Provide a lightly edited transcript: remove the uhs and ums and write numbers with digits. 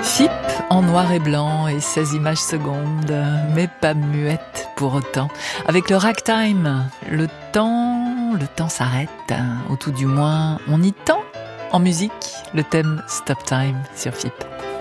FIP en noir et blanc et 16 images secondes, mais pas muette pour autant. Avec le ragtime, le temps s'arrête, ou tout du moins on y tend. En musique, le thème Stop Time sur FIP.